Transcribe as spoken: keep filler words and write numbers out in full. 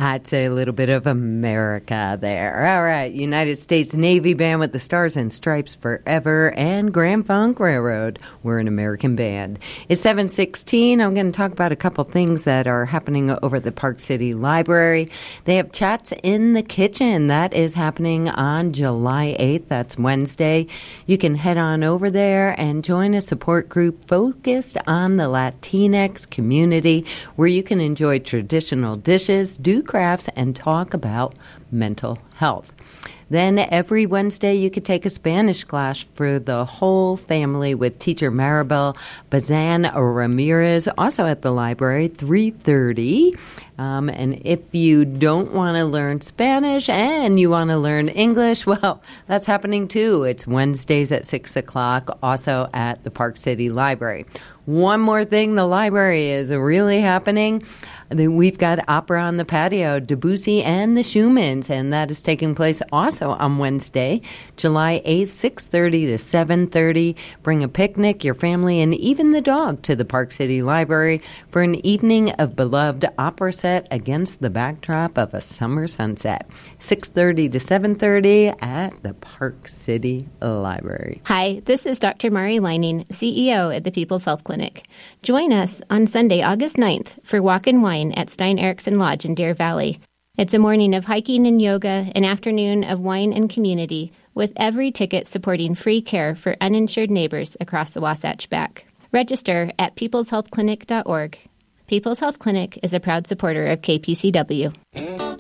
I'd say a little bit of America there. All right, United States Navy Band with the Stars and Stripes Forever and Grand Funk Railroad. We're an American band. It's seven sixteen. I'm going to talk about a couple things that are happening over at the Park City Library. They have Chats in the Kitchen. That is happening on July eighth. That's Wednesday. You can head on over there and join a support group focused on the Latinx community where you can enjoy traditional dishes, do crafts, and talk about mental health. Then every Wednesday, you could take a Spanish class for the whole family with teacher Maribel Bazan Ramirez, also at the library, three thirty. Um, and if you don't want to learn Spanish and you want to learn English, well, that's happening too. It's Wednesdays at six o'clock, also at the Park City Library. One more thing, the library is really happening. We've got opera on the patio, Debussy and the Schumanns, and that is taking place also on Wednesday, July eighth, six thirty to seven thirty. Bring a picnic, your family, and even the dog to the Park City Library for an evening of beloved opera set against the backdrop of a summer sunset. six thirty to seven thirty at the Park City Library. Hi, this is Doctor Mari Lining, C E O at the People's Health Clinic. Join us on Sunday, August ninth for Walk and Wine at Stein Eriksen Lodge in Deer Valley. It's a morning of hiking and yoga, an afternoon of wine and community, with every ticket supporting free care for uninsured neighbors across the Wasatch Back. Register at peoples health clinic dot org. People's Health Clinic is a proud supporter of K P C W.